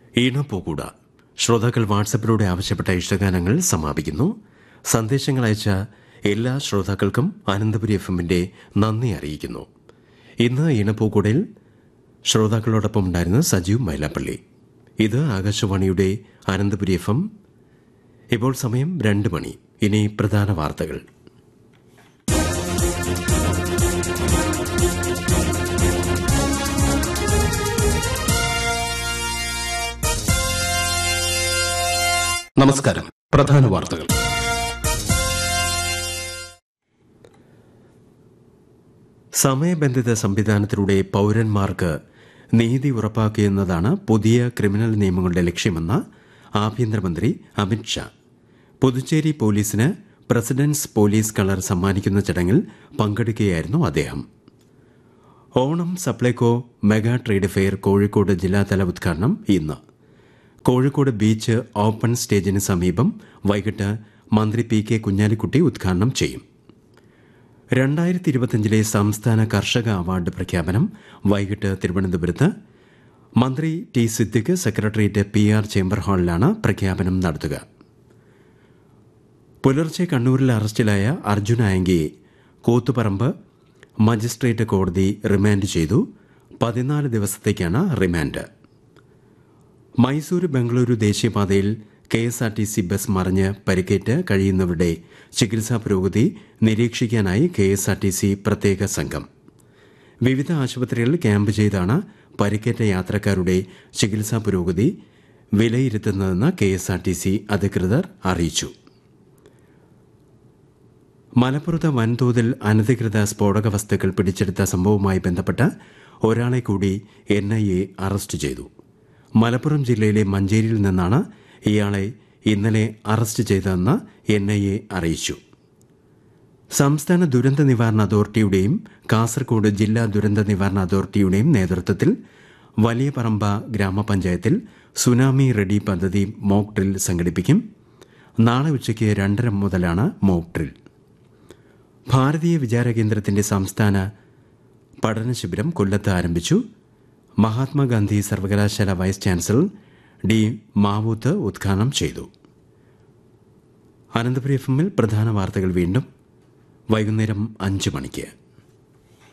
ഈണപ്പൂകൂട. ശ്രോതാക്കൾ വാട്സപ്പിലൂടെ ആവശ്യപ്പെട്ട ഇഷ്ടഗാനങ്ങൾ സമാപിക്കുന്നു. സന്ദേശങ്ങൾ അയച്ച എല്ലാ ശ്രോതാക്കൾക്കും അനന്തപുരി FM-ന്റെ നന്ദി അറിയിക്കുന്നു. ഇന്ന് ഈണപ്പൂകൂടയിൽ ശ്രോതാക്കളോടൊപ്പം ഉണ്ടായിരുന്ന സജീവ് മൈലാപ്പള്ളി. ഇത് ആകാശവാണിയുടെ അനന്തപുരി FM. ഇപ്പോൾ സമയം 2 മണി. ഇനി പ്രധാന വാർത്തകൾ. നമസ്കാരം. പ്രധാന വാർത്തകൾ. സമയബന്ധിത സംവിധാനത്തിലൂടെ പൌരന്മാർക്ക് നീതി ഉറപ്പാക്കുകയെന്നതാണ് പുതിയ ക്രിമിനൽ നിയമങ്ങളുടെ ലക്ഷ്യമെന്ന് ആഭ്യന്തരമന്ത്രി അമിത് ഷാ. പുതുച്ചേരി പോലീസിന് പ്രസിഡന്റ്സ് പോലീസ് കളർ സമ്മാനിക്കുന്ന ചടങ്ങിൽ പങ്കെടുക്കുകയായിരുന്നു അദ്ദേഹം. Onam Supplyco mega trade fair Kozhikode ജില്ലാതല ഉദ്ഘാടനം ഇന്ന്. കോഴിക്കോട് ബീച്ച് ഓപ്പൺ സ്റ്റേജിന് സമീപം വൈകിട്ട് മന്ത്രി പി കെ കുഞ്ഞാലിക്കുട്ടി ഉദ്ഘാടനം ചെയ്യും. 2025 സംസ്ഥാന കർഷക അവാർഡ് പ്രഖ്യാപനം വൈകിട്ട് തിരുവനന്തപുരത്ത് മന്ത്രി T Siddique secretariat PR chamber ഹാളിലാണ് പ്രഖ്യാപനം നടത്തുക. പുലർച്ചെ കണ്ണൂരിൽ അറസ്റ്റിലായ അർജുൻ ആയങ്കിയെ കൂത്തുപറമ്പ് മജിസ്ട്രേറ്റ് കോടതി റിമാൻഡ് ചെയ്തു. 14 ദിവസത്തേക്കാണ് റിമാൻഡ്. മൈസൂരു ബംഗളൂരു ദേശീയപാതയിൽ KSRTC ബസ് മറിഞ്ഞ് പരിക്കേറ്റ് കഴിയുന്നവരുടെ ചികിത്സാ പുരോഗതി നിരീക്ഷിക്കാനായി KSRTC പ്രത്യേക സംഘം വിവിധ ആശുപത്രികളിൽ ക്യാമ്പ് ചെയ്താണ് പരിക്കേറ്റ യാത്രക്കാരുടെ ചികിത്സാ പുരോഗതി വിലയിരുത്തുന്നതെന്ന് KSRTC അധികൃതർ അറിയിച്ചു. മലപ്പുറത്ത് വൻതോതിൽ അനധികൃത സ്ഫോടക വസ്തുക്കൾ പിടിച്ചെടുത്ത സംഭവവുമായി ബന്ധപ്പെട്ട ഒരാളെ കൂടി NIA അറസ്റ്റ് ചെയ്തു. മലപ്പുറം ജില്ലയിലെ മഞ്ചേരിയിൽ നിന്നാണ് ഇയാളെ ഇന്നലെ അറസ്റ്റ് ചെയ്തതെന്ന് NIA അറിയിച്ചു. സംസ്ഥാന ദുരന്ത നിവാരണ അതോറിറ്റിയുടെയും കാസർഗോഡ് ജില്ലാ ദുരന്ത നിവാരണ അതോറിറ്റിയുടെയും നേതൃത്വത്തിൽ വലിയ പറമ്പ ഗ്രാമപഞ്ചായത്തിൽ സുനാമി റെഡി പദ്ധതി മോക്ക് ഡ്രിൽ സംഘടിപ്പിക്കും. നാളെ ഉച്ചയ്ക്ക് 2:30 മുതലാണ് മോക്ക് ഡ്രിൽ. ഭാരതീയ വിചാരകേന്ദ്രത്തിന്റെ സംസ്ഥാന പഠന ശിബിരം കൊല്ലത്ത് ആരംഭിച്ചു. മഹാത്മാഗാന്ധി സർവകലാശാല വൈസ് ചാൻസലർ D. മാവൂത്ത് ഉദ്ഘാടനം ചെയ്തു. അനന്തപുരി FM-ൽ പ്രധാന വാർത്തകൾ വീണ്ടും വൈകുന്നേരം 5 മണിക്ക്.